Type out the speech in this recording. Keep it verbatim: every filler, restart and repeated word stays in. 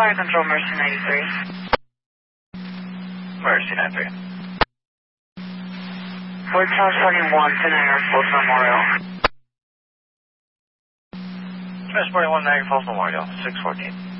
Fire Control, Mercy ninety-three. Mercy ninety-three. Ford transporting one to Niagara Falls Memorial. Transporting one Niagara Falls Memorial, six fourteen.